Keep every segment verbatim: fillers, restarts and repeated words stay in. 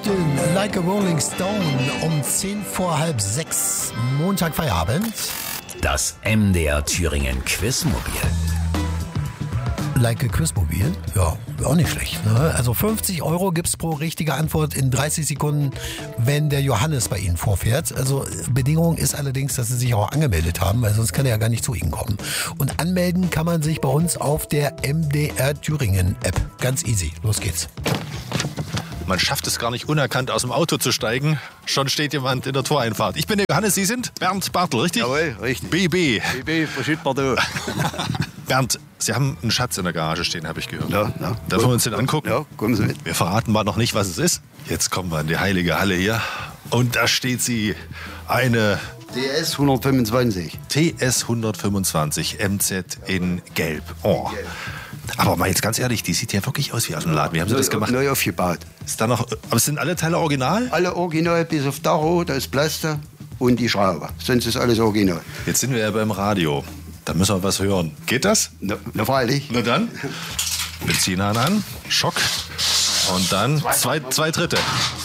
Captain Like a Rolling Stone um zehn vor halb sechs, Montag Feierabend. Das M D R Thüringen Quizmobil. Like a Quizmobil? Ja, auch nicht schlecht. Ne? Also fünfzig Euro gibt's pro richtige Antwort in dreißig Sekunden, wenn der Johannes bei Ihnen vorfährt. Also Bedingung ist allerdings, dass Sie sich auch angemeldet haben, weil sonst kann er ja gar nicht zu Ihnen kommen. Und anmelden kann man sich bei uns auf der M D R Thüringen App. Ganz easy. Los geht's. Man schafft es gar nicht unerkannt aus dem Auto zu steigen. Schon steht jemand in der Toreinfahrt. Ich bin der Johannes, Sie sind Bernd Bartel, richtig? Jawohl, richtig. B B. B B, Brigitte Bardot. Bernd, Sie haben einen Schatz in der Garage stehen, habe ich gehört. Ja, ja. Dürfen wir uns den angucken? Ja, kommen Sie mit. Wir verraten mal noch nicht, was es ist. Jetzt kommen wir in die heilige Halle hier. Und da steht sie, eine T S hundertfünfundzwanzig. T S hundertfünfundzwanzig M Z in Gelb. Oh. Aber mal jetzt ganz ehrlich, die sieht ja wirklich aus wie aus dem Laden. Wie haben Sie das gemacht? Neu aufgebaut. Ist da noch, aber sind alle Teile original? Alle original, bis auf Tacho, da ist Plaster und die Schraube. Sonst ist alles original. Jetzt sind wir ja beim Radio. Da müssen wir was hören. Geht das? Na, na freilich. Na dann. Benzinhahn an, Schock und dann zwei, zwei Dritte.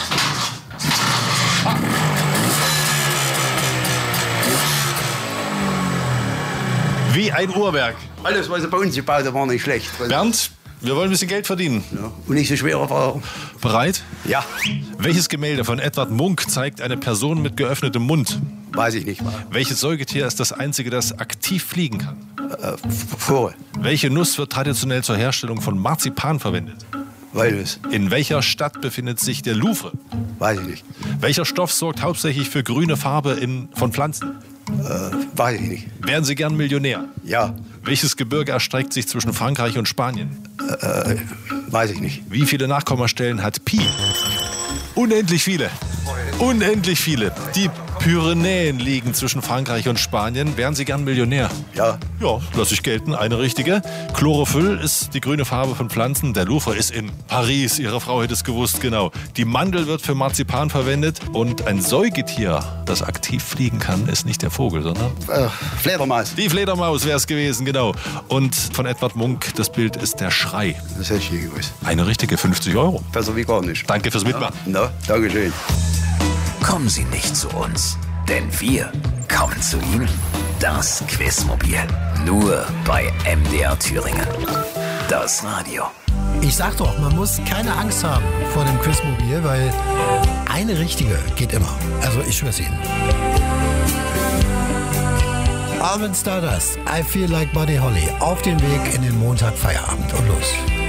Wie ein Uhrwerk. Alles, was sie bei uns gebaut haben, war nicht schlecht. Bernd, wir wollen ein bisschen Geld verdienen. Ja. Und nicht so schwere Fragen. Bereit? Ja. Welches Gemälde von Edvard Munch zeigt eine Person mit geöffnetem Mund? Weiß ich nicht. Welches Säugetier ist das einzige, das aktiv fliegen kann? Äh, Vogel. Welche Nuss wird traditionell zur Herstellung von Marzipan verwendet? Walnuss. In welcher Stadt befindet sich der Louvre? Weiß ich nicht. Welcher Stoff sorgt hauptsächlich für grüne Farbe in, von Pflanzen? Äh, weiß ich nicht. Wären Sie gern Millionär? Ja. Welches Gebirge erstreckt sich zwischen Frankreich und Spanien? Äh, weiß ich nicht. Wie viele Nachkommastellen hat Pi? Unendlich viele. Unendlich viele. Die Pyrenäen liegen zwischen Frankreich und Spanien. Wären Sie gern Millionär? Ja. Ja, lasse ich gelten. Eine richtige. Chlorophyll ist die grüne Farbe von Pflanzen. Der Louvre ist in Paris. Ihre Frau hätte es gewusst, genau. Die Mandel wird für Marzipan verwendet. Und ein Säugetier, das aktiv fliegen kann, ist nicht der Vogel, sondern... Äh, Fledermaus. Die Fledermaus wäre es gewesen, genau. Und von Edvard Munch, das Bild ist der Schrei. Das hätte ich nicht gewusst. Eine richtige fünfzig Euro. Besser wie gar nicht. Danke fürs Mitmachen. Na, danke schön. Kommen Sie nicht zu uns, denn wir kommen zu Ihnen. Das Quizmobil. Nur bei M D R Thüringen. Das Radio. Ich sag doch, man muss keine Angst haben vor dem Quizmobil, weil eine richtige geht immer. Also ich schwör's Ihnen. Almond Stardust, I Feel Like Buddy Holly. Auf dem Weg in den Montag Feierabend. Und los.